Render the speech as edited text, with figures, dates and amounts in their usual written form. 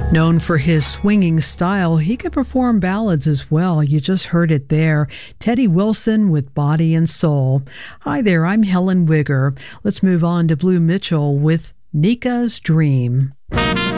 Known for his swinging style, he could perform ballads as well. You just heard it there. Teddy Wilson with Body and Soul. Hi there, I'm Helen Wigger. Let's move on to Blue Mitchell with Nika's Dream.